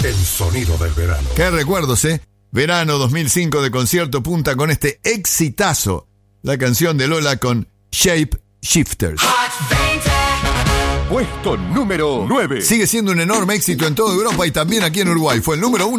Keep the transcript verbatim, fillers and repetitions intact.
El sonido del verano. Qué recuerdos, ¿eh? Verano dos mil cinco de Concierto Punta con este exitazo. La canción de Lola con Shape Shifters. Puesto número nueve. Sigue siendo un enorme éxito en toda Europa y también aquí en Uruguay. Fue el número uno